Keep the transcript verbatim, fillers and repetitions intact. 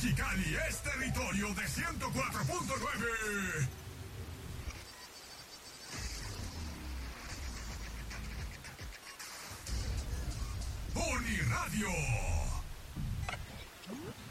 Mexicali es territorio de ciento cuatro punto nueve. Uniradio.